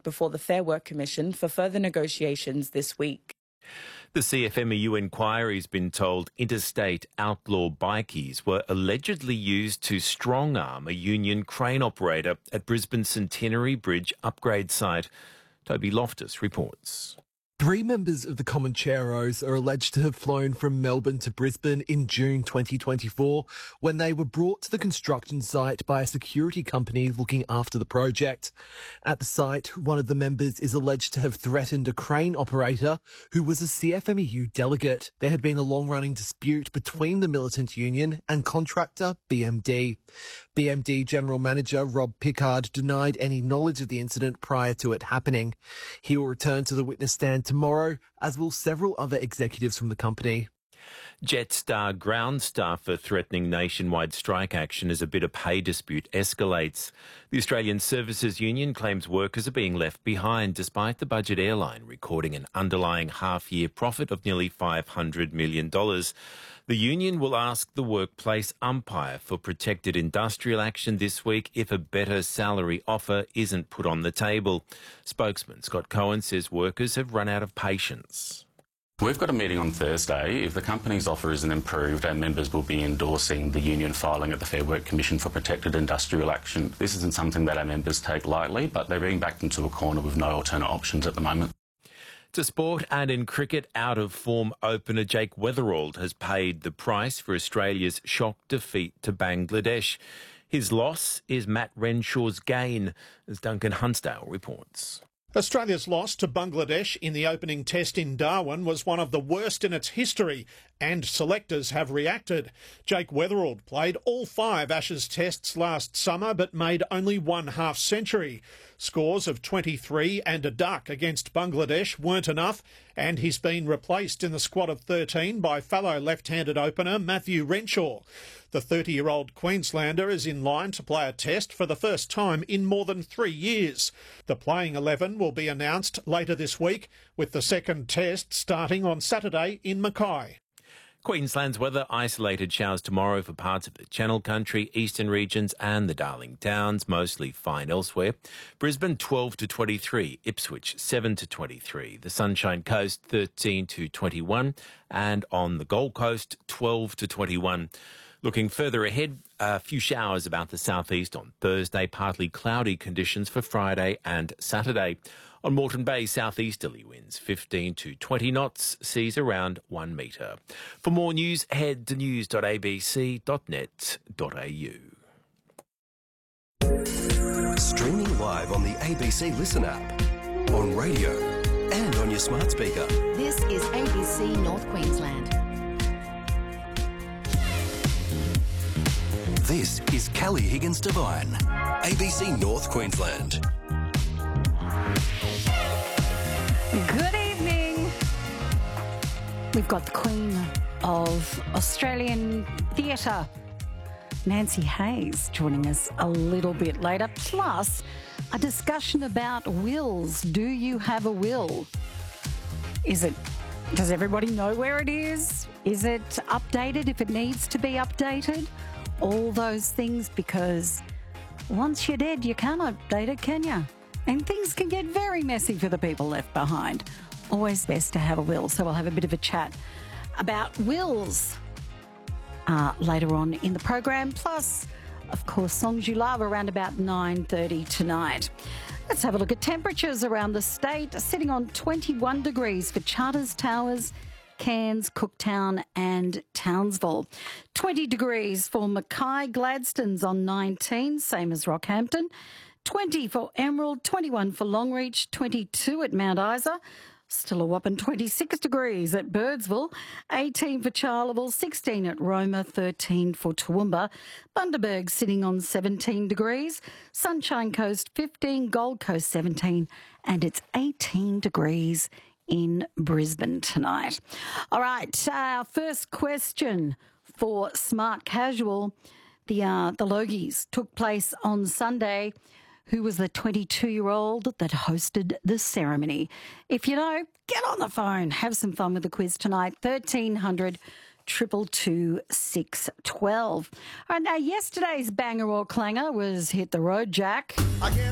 before the Fair Work Commission for further negotiations this week. The CFMEU inquiry's been told interstate outlaw bikies were allegedly used to strong-arm a union crane operator at Brisbane Centenary Bridge upgrade site. Toby Loftus reports. 3 members of the Comancheros are alleged to have flown from Melbourne to Brisbane in June 2024 when they were brought to the construction site by a security company looking after the project. At the site, one of the members is alleged to have threatened a crane operator who was a CFMEU delegate. There had been a long-running dispute between the militant union and contractor BMD. BMD General Manager Rob Pickard denied any knowledge of the incident prior to it happening. He will return to the witness stand tomorrow, as will several other executives from the company. Jetstar ground staff are threatening nationwide strike action as a bit of pay dispute escalates. The Australian Services Union claims workers are being left behind despite the budget airline recording an underlying half-year profit of nearly $500 million. The union will ask the workplace umpire for protected industrial action this week if a better salary offer isn't put on the table. Spokesman Scott Cohen says workers have run out of patience. We've got a meeting on Thursday. If the company's offer isn't improved, our members will be endorsing the union filing at the Fair Work Commission for protected industrial action. This isn't something that our members take lightly, but they're being backed into a corner with no alternate options at the moment. To sport and in cricket, out-of-form opener Jake Weatherald has paid the price for Australia's shock defeat to Bangladesh. His loss is Matt Renshaw's gain, as Duncan Hunsdale reports. Australia's loss to Bangladesh in the opening test in Darwin was one of the worst in its history, and selectors have reacted. Jake Weatherald played all 5 Ashes tests last summer but made only 1 half-century. Scores of 23 and a duck against Bangladesh weren't enough, and he's been replaced in the squad of 13 by fellow left-handed opener Matthew Renshaw. The 30-year-old Queenslander is in line to play a test for the first time in more than 3 years. The playing 11 will be announced later this week, with the second test starting on Saturday in Mackay. Queensland's weather: isolated showers tomorrow for parts of the Channel Country, eastern regions and the Darling Downs, mostly fine elsewhere. Brisbane 12 to 23, Ipswich 7 to 23, the Sunshine Coast 13 to 21 and on the Gold Coast 12 to 21. Looking further ahead, a few showers about the southeast on Thursday, partly cloudy conditions for Friday and Saturday. On Moreton Bay, southeasterly winds 15 to 20 knots, seas around 1 metre. For more news, head to news.abc.net.au. Streaming live on the ABC Listen app, on radio and on your smart speaker. This is ABC North Queensland. This is Kelly Higgins Devine, ABC North Queensland. Good evening. We've got the Queen of Australian Theatre, Nancy Hayes, joining us a little bit later, plus a discussion about wills. Do you have a will? Does everybody know where it is? Is it updated if it needs to be updated? All those things, because once you're dead, you can't update it, can you? And things can get very messy for the people left behind. Always best to have a will. So we'll have a bit of a chat about wills later on in the program. Plus, of course, songs you love around about 9:30 tonight. Let's have a look at temperatures around the state. Sitting on 21 degrees for Charters Towers, Cairns, Cooktown and Townsville. 20 degrees for Mackay. Gladstone's on 19, same as Rockhampton. 20 for Emerald, 21 for Longreach, 22 at Mount Isa. Still a whopping 26 degrees at Birdsville, 18 for Charleville, 16 at Roma, 13 for Toowoomba. Bundaberg sitting on 17 degrees. Sunshine Coast 15, Gold Coast 17 and it's 18 degrees in Brisbane tonight. All right, our first question for Smart Casual. The Logies took place on Sunday. Who was the 22-year-old that hosted the ceremony? If you know, get on the phone. Have some fun with the quiz tonight. 1300 222 612. All right, now yesterday's banger or clanger was Hit the Road, Jack. I guess